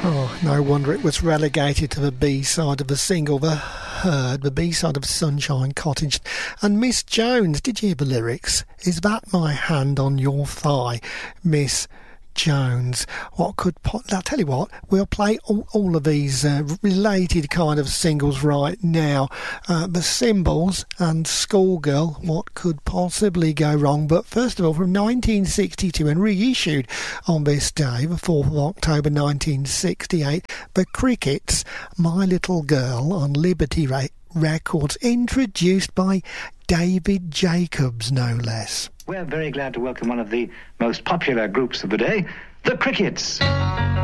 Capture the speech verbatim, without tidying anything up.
Oh, no wonder it was relegated to the B-side of the single, The Herd, the B-side of Sunshine Cottage. And Miss Jones, did you hear the lyrics? Is that my hand on your thigh, Miss Jones? What could... Po- I'll tell you what, we'll play all, all of these uh, related kind of singles right now. Uh, the Symbols and Schoolgirl, what could possibly go wrong? But first of all, from nineteen sixty-two and reissued on this day, the fourth of October nineteen sixty-eight, the Crickets, My Little Girl on Liberty Ra- Records, introduced by David Jacobs, no less. We're very glad to welcome one of the most popular groups of the day, the Crickets.